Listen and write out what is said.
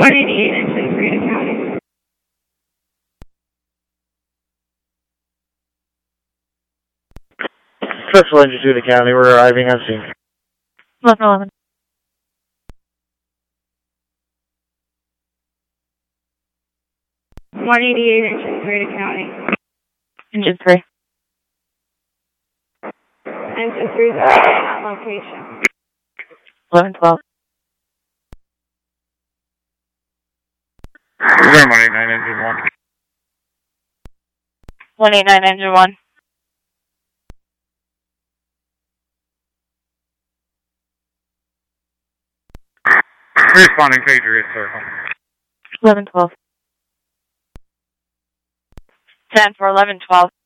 188 into Green County. Special Engine 2 to County, we're arriving on scene. 1111. 188 into Green County. Engine 3. Engine 3 is at location. 1112. We're 189 Engine 1. 189 Engine 1. Responding Patriot Circle. 1112. 10 for 1112.